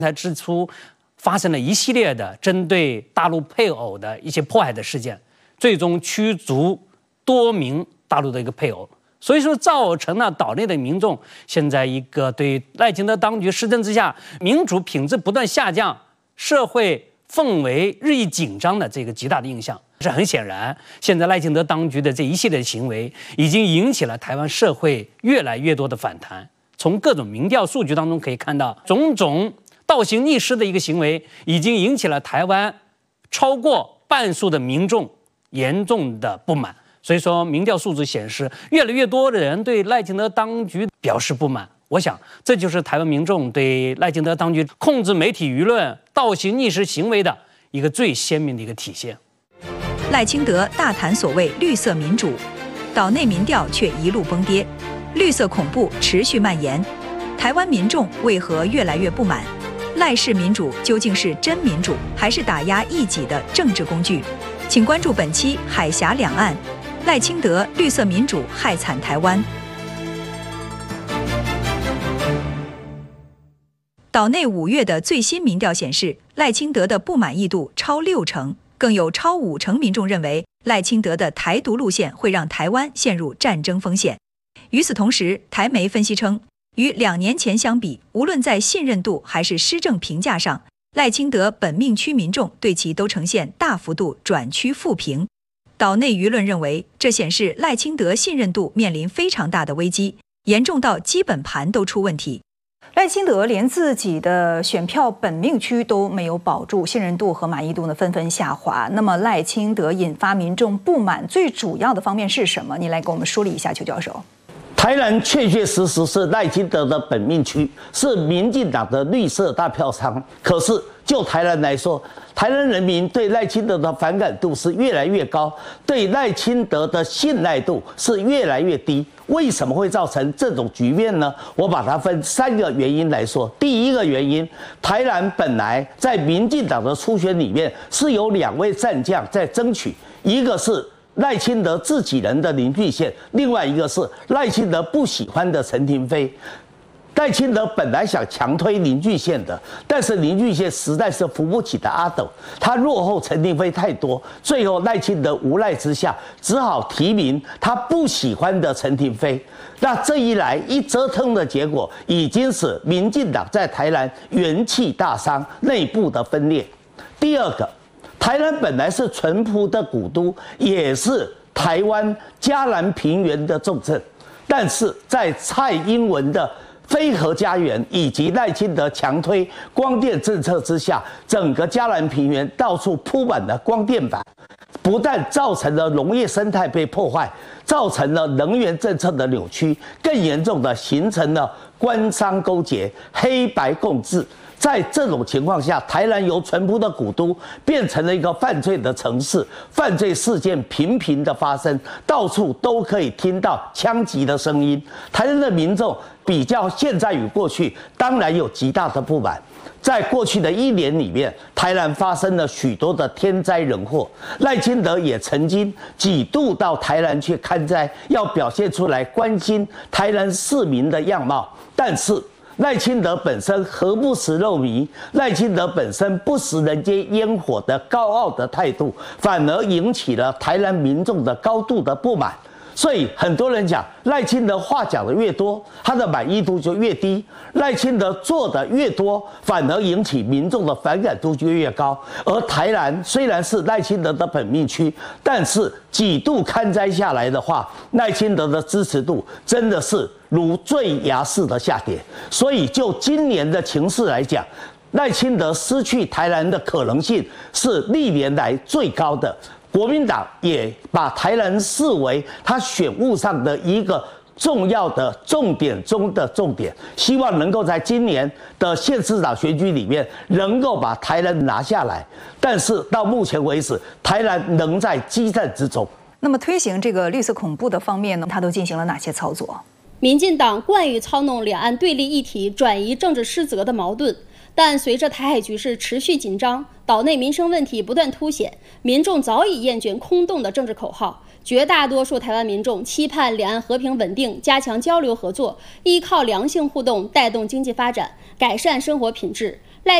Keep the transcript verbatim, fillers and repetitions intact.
他指出，发生了一系列的针对大陆配偶的一些迫害的事件，最终驱逐多名大陆的一个配偶，所以说造成了岛内的民众现在一个对赖清德当局施政之下民主品质不断下降、社会氛围日益紧张的这个极大的印象。是很显然，现在赖清德当局的这一系列行为已经引起了台湾社会越来越多的反弹。从各种民调数据当中可以看到，种种倒行逆施的一个行为已经引起了台湾超过半数的民众严重的不满。所以说，民调数字显示，越来越多的人对赖清德当局表示不满。我想，这就是台湾民众对赖清德当局控制媒体舆论、倒行逆施行为的一个最鲜明的一个体现。 赖清德大谈所谓绿色民主，岛内民调却一路崩跌，绿色恐怖持续蔓延。台湾民众为何越来越不满？赖氏民主究竟是真民主，还是打压异己的政治工具？请关注本期《海峡两岸》，赖清德绿色民主害惨台湾。岛内五月的最新民调显示，赖清德的不满意度超六成。更有超五成民众认为赖清德的台独路线会让台湾陷入战争风险。与此同时，台媒分析称，与两年前相比，无论在信任度还是施政评价上，赖清德本命区民众对其都呈现大幅度转趋负评。岛内舆论认为，这显示赖清德信任度面临非常大的危机，严重到基本盘都出问题。 赖清德连自己的选票本命区都没有保住，信任度和满意度呢纷纷下滑。那么赖清德引发民众不满最主要的方面是什么？你来给我们梳理一下，邱教授。 台南确确实实是赖清德的本命区，是民进党的绿色大票仓。可是就台南来说，台南人民对赖清德的反感度是越来越高，对赖清德的信赖度是越来越低。为什么会造成这种局面呢？我把它分三个原因来说。第一个原因，台南本来在民进党的初选里面是有两位战将在争取，一个是赖清德自己人的林俊宪，另外一个是赖清德不喜欢的陈亭妃。赖清德本来想强推林俊宪的，但是林俊宪实在是扶不起的阿斗，他落后陈亭妃太多，最后赖清德无奈之下，只好提名他不喜欢的陈亭妃。那这一来一折腾的结果，已经使民进党在台南元气大伤，内部的分裂。第二个，台南本来是淳朴的古都，也是台湾嘉南平原的重镇，但是在蔡英文的非核家园以及赖清德强推光电政策之下，整个嘉南平原到处铺满了光电板，不但造成了农业生态被破坏，造成了能源政策的扭曲，更严重的形成了官商勾结、黑白共治。在这种情况下，台南由淳朴的古都变成了一个犯罪的城市，犯罪事件频频的发生，到处都可以听到枪击的声音。台南的民众比较现在与过去，当然有极大的不满。在过去的一年里面，台南发生了许多的天灾人祸，赖清德也曾经几度到台南去看灾，要表现出来关心台南市民的样貌，但是赖清德本身何不食肉糜，赖清德本身不食人间烟火的高傲的态度，反而引起了台南民众的高度的不满。所以很多人讲，赖清德话讲的越多，他的满意度就越低；赖清德做的越多，反而引起民众的反感度就越高。而台南虽然是赖清德的本命区，但是几度勘灾下来的话，赖清德的支持度真的是如坠崖式的下跌。所以就今年的情势来讲，赖清德失去台南的可能性是历年来最高的。国民党也把台南视为他选务上的一个重要的重点中的重点，希望能够在今年的县市长选举里面能够把台南拿下来。但是到目前为止，台南仍在激战之中。 那么推行这个绿色恐怖的方面呢，他都进行了哪些操作？ 民进党惯于操弄两岸对立议题，转移政治失责的矛盾。但随着台海局势持续紧张，岛内民生问题不断凸显，民众早已厌倦空洞的政治口号。绝大多数台湾民众期盼两岸和平稳定，加强交流合作，依靠良性互动带动经济发展，改善生活品质。